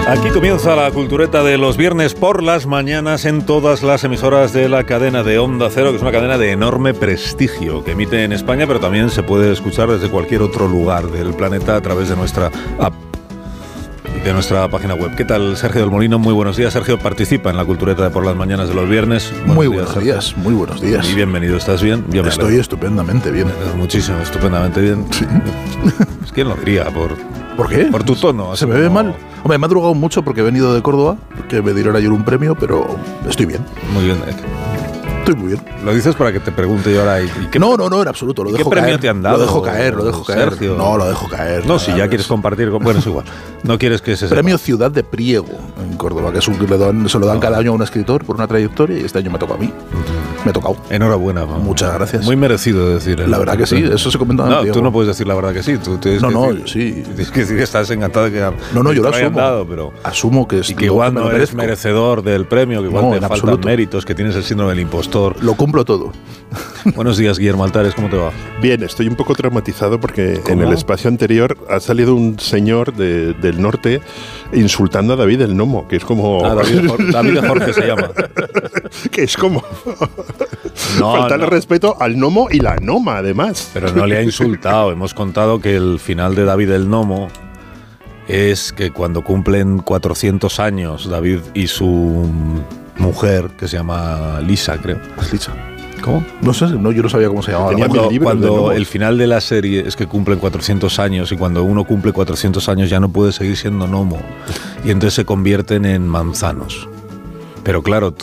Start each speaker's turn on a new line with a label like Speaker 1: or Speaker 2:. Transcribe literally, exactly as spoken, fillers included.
Speaker 1: Aquí comienza la cultureta de los viernes por las mañanas en todas las emisoras de la cadena de Onda Cero, que es una cadena de enorme prestigio, que emite en España, pero también se puede escuchar desde cualquier otro lugar del planeta a través de nuestra app y de nuestra página web. ¿Qué tal, Sergio del Molino? Muy buenos días. Sergio participa en la cultureta de por las mañanas de los viernes. Buenos
Speaker 2: muy
Speaker 1: días,
Speaker 2: buenos
Speaker 1: Sergio.
Speaker 2: días, muy buenos días.
Speaker 1: Y bienvenido. ¿Estás bien? Yo me
Speaker 2: Estoy
Speaker 1: alegro.
Speaker 2: estupendamente bien.
Speaker 1: Muchísimo, estupendamente bien.
Speaker 2: Sí.
Speaker 1: ¿Quién lo diría? Por...
Speaker 2: ¿Por qué?
Speaker 1: Por tu tono.
Speaker 2: ¿Se me ve
Speaker 1: como...
Speaker 2: mal? Hombre, me ha drogado mucho porque he venido de Córdoba, que me dieron ayer un premio, pero estoy bien.
Speaker 1: Muy bien.
Speaker 2: Estoy muy bien.
Speaker 1: Lo dices para que te pregunte yo ahora. ¿Y, y qué,
Speaker 2: no, no, no, en absoluto. Lo
Speaker 1: ¿y
Speaker 2: dejo
Speaker 1: qué premio
Speaker 2: caer.
Speaker 1: te han dado?
Speaker 2: Lo dejo caer, lo dejo caer.
Speaker 1: Sergio?
Speaker 2: No, lo dejo caer.
Speaker 1: No, si ya
Speaker 2: es...
Speaker 1: quieres compartir. Con... Bueno, es igual. No quieres que se sepa.
Speaker 2: Premio Ciudad de Priego en Córdoba, que es un que le dan, se lo dan cada año a un escritor por una trayectoria y este año me toca a mí. Uh-huh. Me ha tocado.
Speaker 1: Enhorabuena. Man.
Speaker 2: Muchas gracias.
Speaker 1: Muy merecido decir.
Speaker 2: La verdad que sí, eso se comenta.
Speaker 1: No, tú no puedes decir la verdad que sí. Tú tienes
Speaker 2: no,
Speaker 1: que
Speaker 2: no,
Speaker 1: decir,
Speaker 2: sí.
Speaker 1: Tienes que decir que estás encantado de que
Speaker 2: no, no, yo lo
Speaker 1: te
Speaker 2: asumo.
Speaker 1: Dado, pero
Speaker 2: asumo que es
Speaker 1: y que igual
Speaker 2: que
Speaker 1: no eres
Speaker 2: merezco.
Speaker 1: merecedor del premio, que igual
Speaker 2: no,
Speaker 1: te faltan
Speaker 2: absoluto.
Speaker 1: méritos, que tienes el síndrome del impostor.
Speaker 2: Lo cumplo todo.
Speaker 1: Buenos días, Guillermo Altares, ¿cómo te va?
Speaker 3: Bien, estoy un poco traumatizado porque
Speaker 1: ¿Cómo?
Speaker 3: en el espacio anterior ha salido un señor de, del norte insultando a David el Gnomo, que es como...
Speaker 1: Ah, David, David Jorge se llama.
Speaker 3: Que es como...
Speaker 1: No,
Speaker 3: faltarle
Speaker 1: no.
Speaker 3: respeto al gnomo y la gnoma, además.
Speaker 1: Pero no le ha insultado. Hemos contado que el final de David el Gnomo es que cuando cumplen cuatrocientos años, David y su mujer, que se llama Lisa, creo.
Speaker 2: Lisa.
Speaker 1: ¿Cómo?
Speaker 2: No sé, no, yo no sabía cómo se llamaba.
Speaker 3: Tenía
Speaker 1: Cuando,
Speaker 3: mil libros de
Speaker 1: cuando
Speaker 3: gnomos.
Speaker 1: el final de la serie es que cumplen cuatrocientos años y cuando uno cumple cuatrocientos años ya no puede seguir siendo gnomo y entonces se convierten en manzanos. Pero claro,